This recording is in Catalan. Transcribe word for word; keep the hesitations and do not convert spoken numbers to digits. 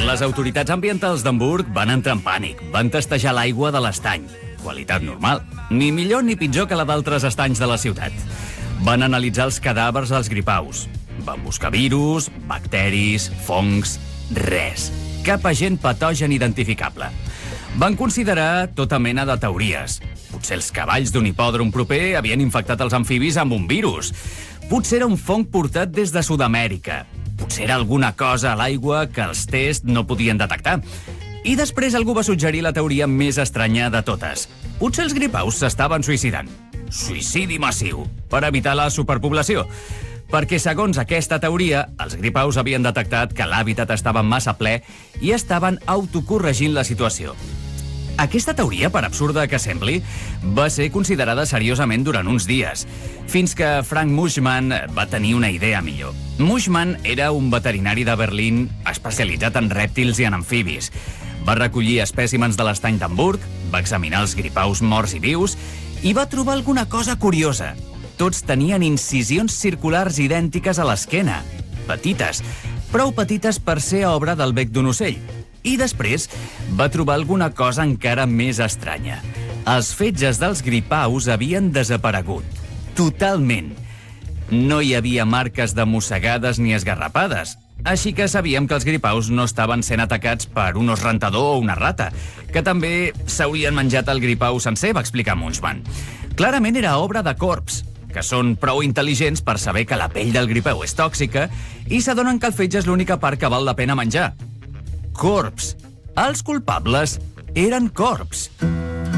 Les autoritats ambientals d'Hamburg van entrar en pànic. Van testejar l'aigua de l'estany. Qualitat normal. Ni millor ni pitjor que la d'altres estanys de la ciutat. Van analitzar els cadàvers dels gripaus. Van buscar virus, bacteris, fongs... Res. Cap agent patogen identificable. Van considerar tota mena de teories. Potser els cavalls d'un hipòdrom proper havien infectat els amfibis amb un virus. Potser era un fong portat des de Sud-amèrica. Potser era alguna cosa a l'aigua que els tests no podien detectar. I després algú va suggerir la teoria més estranya de totes. Potser els gripaus s'estaven suïcidant. Suïcidi massiu, per evitar la superpoblació. Perquè, segons aquesta teoria, els gripaus havien detectat que l'hàbitat estava massa ple i estaven autocorregint la situació. Aquesta teoria, per absurda que sembli, va ser considerada seriosament durant uns dies, fins que Frank Mushman va tenir una idea millor. Mushman era un veterinari de Berlín especialitzat en rèptils i en amfibis. Va recollir espècimens de l'estany d'Hamburg, va examinar els gripaus morts i vius i va trobar alguna cosa curiosa. Tots tenien incisions circulars idèntiques a l'esquena, petites, prou petites per ser obra del bec d'un ocell. I després va trobar alguna cosa encara més estranya. Els fetges dels gripaus havien desaparegut. Totalment. No hi havia marques de mossegades ni esgarrapades. Així que sabíem que els gripaus no estaven sent atacats per un os rentador o una rata, que també s'haurien menjat el gripau sencer, va explicar Munchman. Clarament era obra de corps, que són prou intel·ligents per saber que la pell del gripau és tòxica i s'adonen que el fetge és l'única part que val la pena menjar. Corps. Els culpables eren corps.